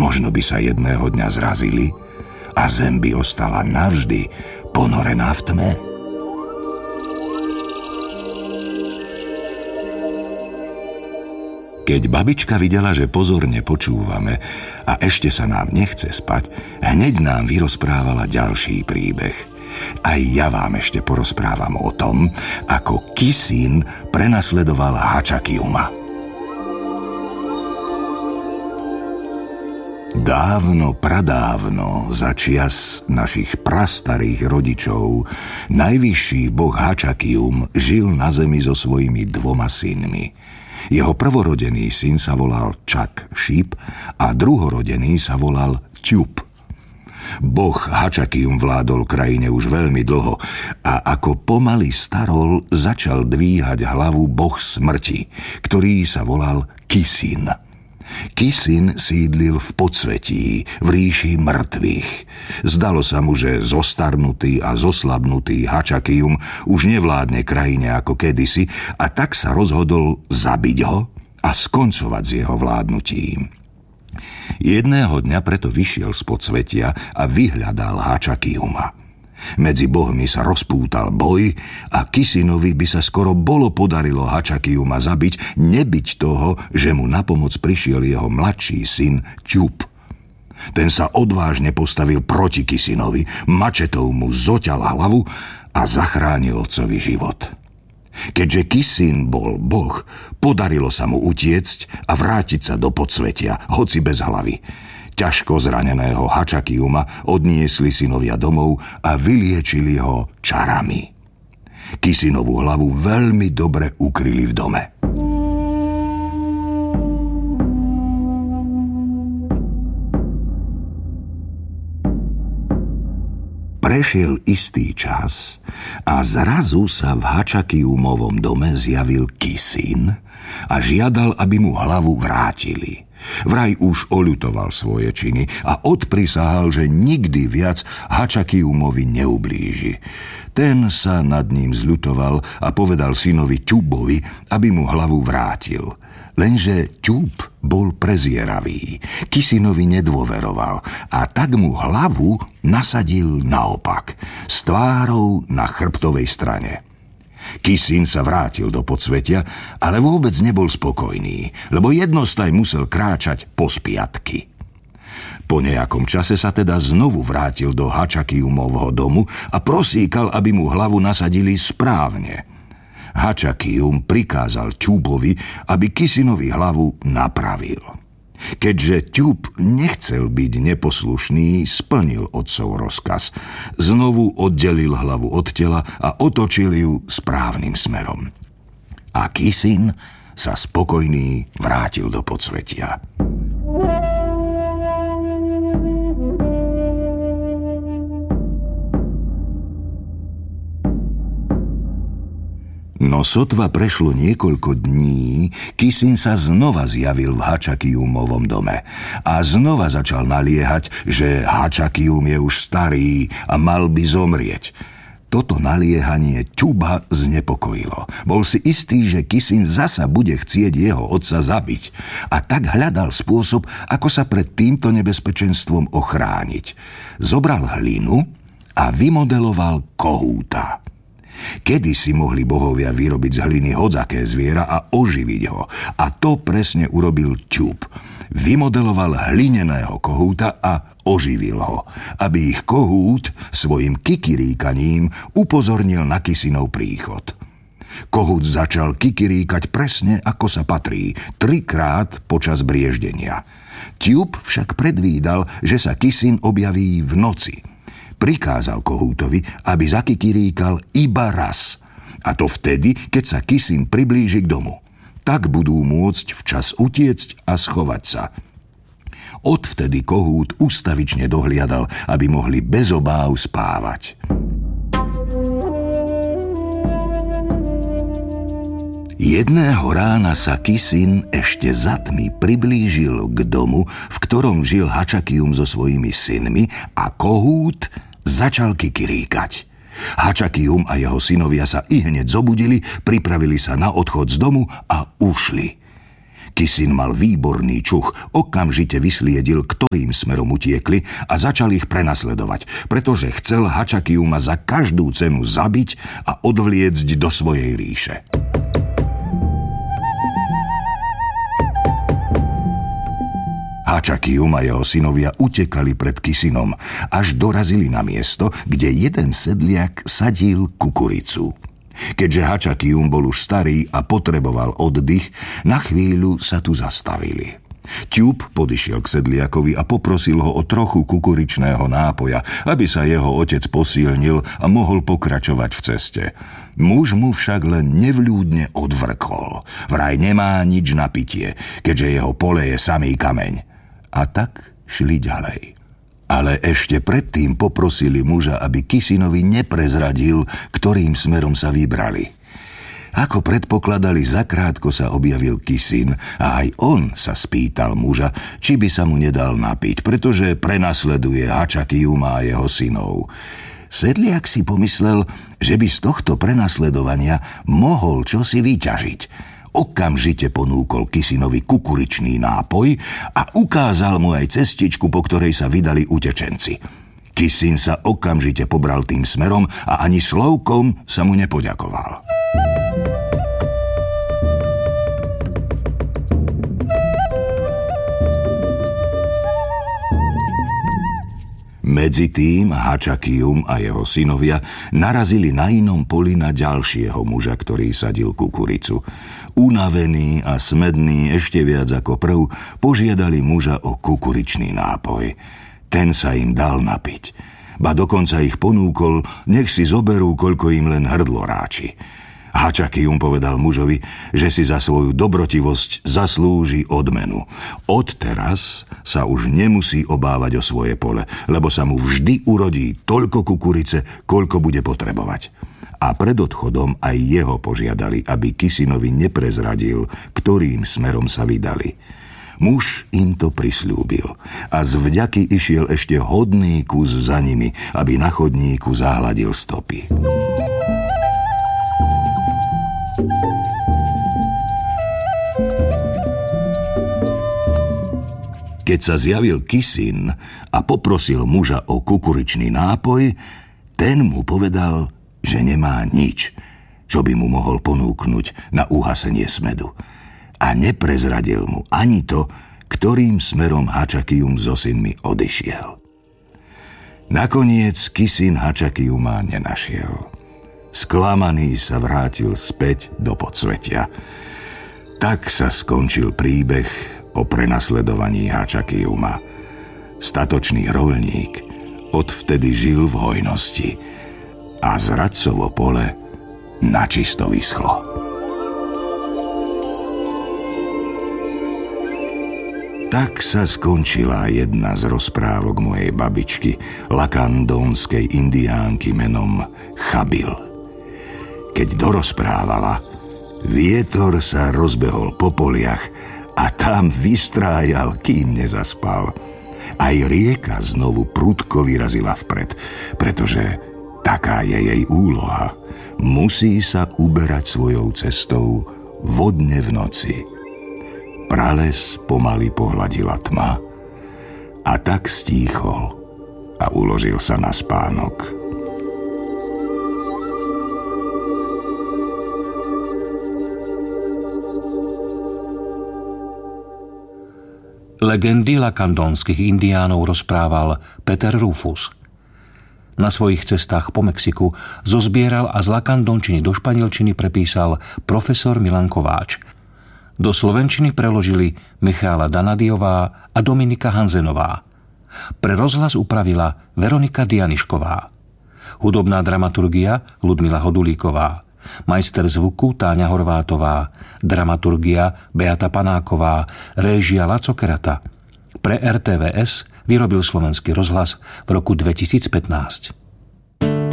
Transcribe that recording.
Možno by sa jedného dňa zrazili a zem by ostala navždy ponorená v tme. Keď babička videla, že pozorne počúvame a ešte sa nám nechce spať, hneď nám vyrozprávala ďalší príbeh. Aj ja vám ešte porozprávam o tom, ako Kisín prenasledoval Hačakiuma. Dávno, pradávno, za čias našich prastarých rodičov, najvyšší boh Hačakium žil na zemi so svojimi 2 synmi. Jeho prvorodený syn sa volal Čak-Šíp a druhorodený sa volal Ťup. Boh Hačakium vládol krajine už veľmi dlho a ako pomaly starol, začal dvíhať hlavu boh smrti, ktorý sa volal Kisín. Kisín sídlil v podsvetí, v ríši mŕtvych. Zdalo sa mu, že zostarnutý a zoslabnutý Hačakium už nevládne krajine ako kedysi a tak sa rozhodol zabiť ho a skoncovať s jeho vládnutím. Jedného dňa preto vyšiel z podsvetia a vyhľadal Hačakiuma. Medzi bohmi sa rozpútal boj a Kisínovi by sa skoro bolo podarilo Hačakiuma zabiť, nebyť toho, že mu na pomoc prišiel jeho mladší syn Ťup. Ten sa odvážne postavil proti Kisínovi, mačetou mu zoťal hlavu a zachránil otcovi život. Keďže Kisín bol boh, podarilo sa mu utiecť a vrátiť sa do podsvetia, hoci bez hlavy. Ťažko zraneného Hačakiuma odniesli synovia domov a vyliečili ho čarami. Kisínovú hlavu veľmi dobre ukryli v dome. Prešiel istý čas a zrazu sa v Hačakiumovom dome zjavil Kisín a žiadal, aby mu hlavu vrátili. Vraj už oľutoval svoje činy a odprisahal, že nikdy viac Hačakiumovi neublíži. Ten sa nad ním zľutoval a povedal synovi Ťubovi, aby mu hlavu vrátil. Lenže Ťub bol prezieravý, Kisínovi nedôveroval a tak mu hlavu nasadil naopak, s tvárou na chrbtovej strane. Kisín sa vrátil do podsvetia, ale vôbec nebol spokojný, lebo jednostaj musel kráčať po spiatky. Po nejakom čase sa teda znovu vrátil do Hačakiumovho domu a prosíkal, aby mu hlavu nasadili správne. Hačakium prikázal Ťubovi, aby Kisínovi hlavu napravil. Keďže Ťub nechcel byť neposlušný, splnil otcov rozkaz. Znovu oddelil hlavu od tela a otočil ju správnym smerom. A Kisín sa spokojný vrátil do podsvetia. No sotva prešlo niekoľko dní, Kisín sa znova zjavil v Hačakiumovom dome a znova začal naliehať, že Hačakium je už starý a mal by zomrieť. Toto naliehanie Ťuba znepokojilo. Bol si istý, že Kisín zasa bude chcieť jeho otca zabiť a tak hľadal spôsob, ako sa pred týmto nebezpečenstvom ochrániť. Zobral hlinu a vymodeloval kohúta. Kedysi mohli bohovia vyrobiť z hliny hodzaké zviera a oživiť ho. A to presne urobil Ťub. Vymodeloval hlineného kohúta a oživil ho, aby ich kohút svojim kikiríkaním upozornil na Kisínov príchod. Kohút začal kikiríkať presne ako sa patrí, 3-krát počas brieždenia. Ťub však predvídal, že sa Kisín objaví v noci. Prikázal kohútovi, aby zakikiríkal iba raz. A to vtedy, keď sa Kisín priblíži k domu. Tak budú môcť včas utiecť a schovať sa. Odvtedy kohút ustavične dohliadal, aby mohli bez obáv spávať. Jedného rána sa Kisín ešte za tmy priblížil k domu, v ktorom žil Hačakium so svojimi synmi a kohút začal kikiríkať. Hačakium a jeho synovia sa ihneď zobudili, pripravili sa na odchod z domu a ušli. Kisin mal výborný čuch, okamžite vysliedil, ktorým smerom utiekli a začal ich prenasledovať, pretože chcel Hačakiuma za každú cenu zabiť a odvliecť do svojej ríše. Hačakium a jeho synovia utekali pred Kisinom, až dorazili na miesto, kde jeden sedliak sadil kukuricu. Keďže Hačakium bol už starý a potreboval oddych, na chvíľu sa tu zastavili. Ťup podišiel k sedliakovi a poprosil ho o trochu kukuričného nápoja, aby sa jeho otec posilnil a mohol pokračovať v ceste. Muž mu však len nevľúdne odvrkol. Vraj nemá nič na pitie, keďže jeho pole je samý kameň. A tak šli ďalej. Ale ešte predtým poprosili muža, aby Kisinovi neprezradil, ktorým smerom sa vybrali. Ako predpokladali, zakrátko sa objavil Kisin a aj on sa spýtal muža, či by sa mu nedal napiť, pretože prenasleduje Hačakiuma a jeho synov. Sedliak si pomyslel, že by z tohto prenasledovania mohol čosi vyťažiť. Okamžite ponúkol Kisinovi kukuričný nápoj a ukázal mu aj cestičku, po ktorej sa vydali utečenci. Kisin sa okamžite pobral tým smerom a ani slovkom sa mu nepoďakoval. Medzi tým Hačakium a jeho synovia narazili na inom poli na ďalšieho muža, ktorý sadil kukuricu. Unavený a smedný ešte viac ako prv, požiadali muža o kukuričný nápoj. Ten sa im dal napiť. Ba dokonca ich ponúkol, nech si zoberú, koľko im len hrdlo ráči. Hačakium povedal mužovi, že si za svoju dobrotivosť zaslúži odmenu. Odteraz sa už nemusí obávať o svoje pole, lebo sa mu vždy urodí toľko kukurice, koľko bude potrebovať. A pred odchodom aj jeho požiadali, aby Kisinovi neprezradil, ktorým smerom sa vydali. Muž im to prisľúbil a z vďaky išiel ešte hodný kus za nimi, aby na chodníku zahladil stopy. Keď sa zjavil Kisin a poprosil muža o kukuričný nápoj, ten mu povedal, že nemá nič, čo by mu mohol ponúknuť na uhasenie smedu. A neprezradil mu ani to, ktorým smerom Hačakium so synmi odišiel. Nakoniec Kisin Hačakiuma nenašiel. Sklamaný sa vrátil späť do podsvetia. Tak sa skončil príbeh o prenasledovaní Hačakiuma. Statočný roľník odvtedy žil v hojnosti a zradcovo pole načisto vyschlo. Tak sa skončila jedna z rozprávok mojej babičky, lakandónskej indiánky menom Chabil. Keď dorozprávala, vietor sa rozbehol po poliach a tam vystrájal, kým nezaspal. Aj rieka znovu prudko vyrazila vpred, pretože taká je jej úloha. Musí sa uberať svojou cestou vodne v noci. Prales pomaly pohľadila tma a tak stíchol a uložil sa na spánok. Legendy lakandónskych indiánov rozprával Peter Rufus. Na svojich cestách po Mexiku zozbieral a z lakandónčiny do španielčiny prepísal profesor Milan Kováč. Do slovenčiny preložili Michála Danadiová a Dominika Hanzenová. Pre rozhlas upravila Veronika Dianišková. Hudobná dramaturgia Ludmila Hodulíková. Majster zvuku Táňa Horvátová. Dramaturgia Beata Panáková. Réžia Laco Kerata. Pre RTVS vyrobil Slovenský rozhlas v roku 2015.